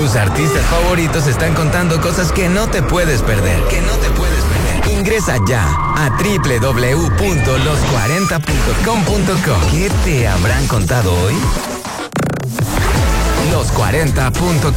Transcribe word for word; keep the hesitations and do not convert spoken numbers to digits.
Tus artistas favoritos están contando cosas que no te puedes perder. Que no te puedes perder. Ingresa ya a doble u doble u doble u punto los cuarenta punto com punto co. ¿Qué te habrán contado hoy? los cuarenta punto com